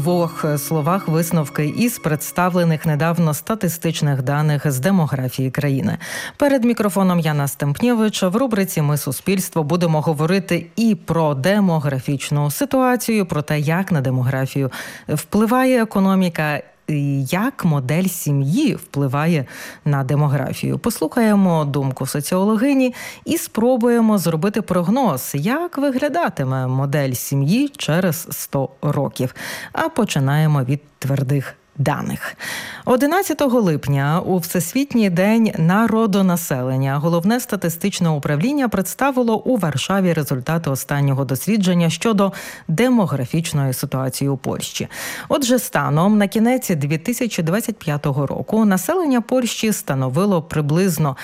двох словах висновки із представлених недавно статистичних даних з демографії країни. Перед мікрофоном Яна Стемпнєвич. В рубриці «Ми суспільство» будемо говорити і про демографічну ситуацію, про те, як на демографію впливає економіка, як модель сім'ї впливає на демографію. Послухаємо думку соціологині і спробуємо зробити прогноз, як виглядатиме модель сім'ї через 100 років. А починаємо від твердих даних. 11 липня у Всесвітній день народонаселення Головне статистичне управління представило у Варшаві результати останнього дослідження щодо демографічної ситуації у Польщі. Отже, станом на кінець 2025 року населення Польщі становило приблизно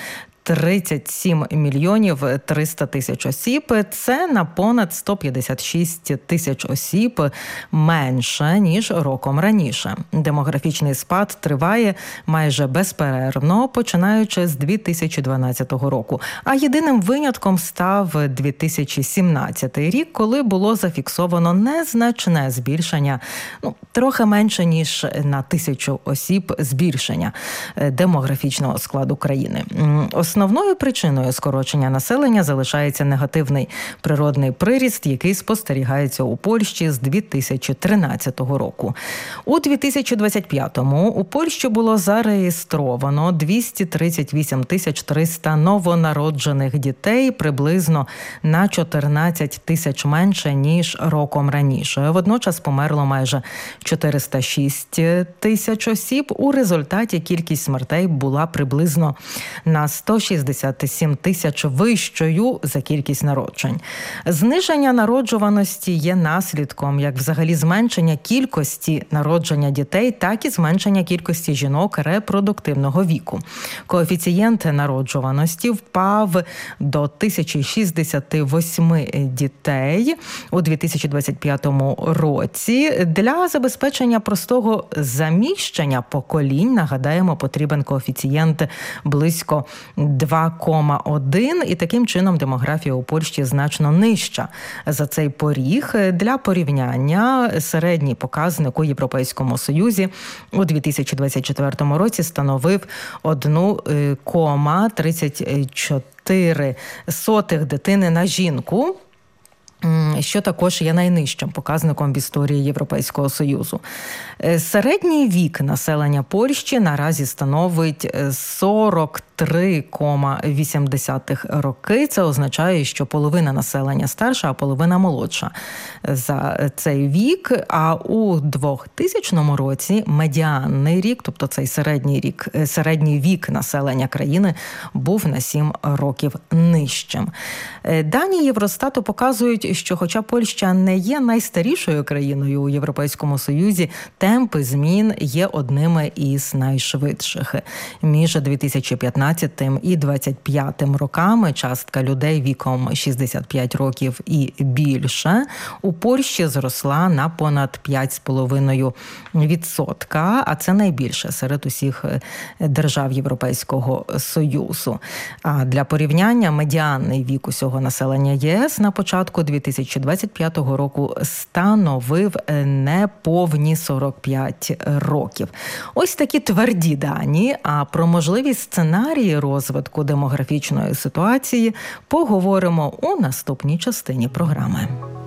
37 мільйонів 300 тисяч осіб. Це на понад 156 тисяч осіб менше, ніж роком раніше. Демографічний спад триває майже безперервно, починаючи з 2012 року. А єдиним винятком став 2017 рік, коли було зафіксовано незначне збільшення, трохи менше, ніж на 1000 осіб збільшення демографічного складу країни. Основною причиною скорочення населення залишається негативний природний приріст, який спостерігається у Польщі з 2013 року. У 2025-му у Польщі було зареєстровано 238 300 новонароджених дітей, приблизно на 14 тисяч менше, ніж роком раніше. Водночас померло майже 406 тисяч осіб. У результаті кількість смертей була приблизно на 167 тисяч вищою за кількість народжень. Зниження народжуваності є наслідком як взагалі зменшення кількості народження дітей, так і зменшення кількості жінок репродуктивного віку. Коефіцієнт народжуваності впав до 1068 дітей у 2025 році. Для забезпечення простого заміщення поколінь, нагадаємо, потрібен коефіцієнт близько 2,1, і таким чином демографія у Польщі значно нижча за цей поріг. Для порівняння середній показник у Європейському Союзі у 2024 році становив 1,34 дитини на жінку, що також є найнижчим показником в історії Європейського Союзу. Середній вік населення Польщі наразі становить 43,8 роки. Це означає, що половина населення старша, а половина молодша за цей вік. А у 2000 році медіанний рік, тобто цей середній вік населення країни був на 7 років нижчим. Дані Євростату показують, що хоча Польща не є найстарішою країною у Європейському Союзі, темпи змін є одними із найшвидших. Між 2015 і 2025 роками частка людей віком 65 років і більше у Польщі зросла на понад 5,5%, а це найбільше серед усіх держав Європейського Союзу. А для порівняння медіанний вік усього населення ЄС на початку 2025 року становив неповні 45 років. Ось такі тверді дані, а про можливі сценарії розвитку демографічної ситуації поговоримо у наступній частині програми.